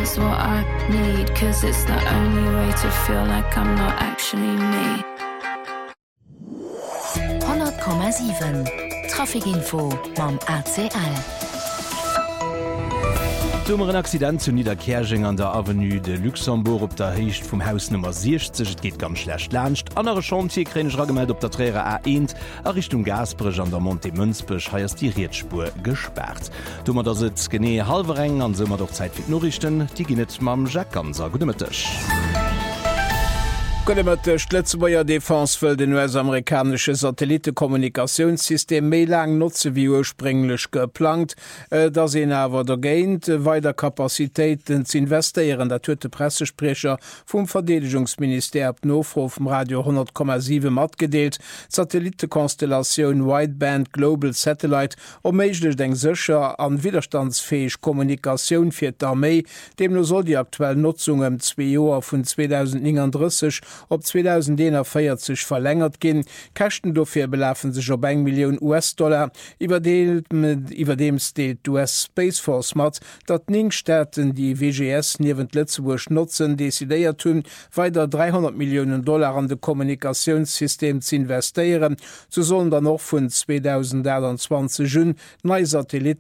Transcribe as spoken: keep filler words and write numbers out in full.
is what I need, cause it's the only way to feel like I'm not actually me. hundert Komma sieben Trafikinfo mam A C L. Dummer ein Accident zu Niederkerching an der Avenue de Luxembourg op der Heicht vum Haus Nummer sechzig. Et geht ganz schlecht lacht. Andere Chantier krenech raggemeldt op der Träre A eins a Richtung Gasbrech an der Monte Münzbech heiers die Rietspur gesperrt. Dummer der sitzt genee halbe Reng an simmer doch Zeit fir Norrichten, die ginnet mam Jack Ganser Gudemëttech. Gënnemëttech Lettzebauier Defense wëll den U S-amerikanesche Satellitekommunikationssystem méi lang nutze wie urspringlech geplant, dats en awer der géint weider Kapazitéiten ze investéieren, dat huet de Pressesprecher vum Verdedigungsminister op Nofro vum Radio hundert Komma sieben mat gedeelt, Satellitekonstellationun Wideband Global Satellite omméiglech eng secher an widerstandsfäeg Kommunikationun fir d'Armee, dem no soll die aktuell Nutzung em zwei Joer vun zweitausendneununddreißig op zweitausendvierzig verlängert ginn. Kächten dofir belafen sech op eng Million US-Dollar. Iwer dems deelt U S Space Force mat, dat Ningstäten die W G S niewend Lettzeburg nutzen, desidéiert hunn, weiter dreihundert Millionen Dollar an de Kommunikationssystem zu investieren. Zu sollen dann noch vun zweitausendzweiundzwanzig hun neii Satelliten